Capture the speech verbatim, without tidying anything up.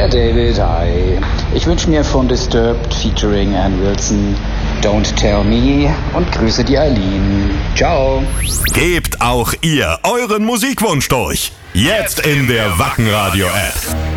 der David, hi. Ich wünsche mir von Disturbed featuring Ann Wilson Don't Tell Me und grüße die Eileen. Ciao. Gebt auch ihr euren Musikwunsch durch. Jetzt in der Wacken Radio App.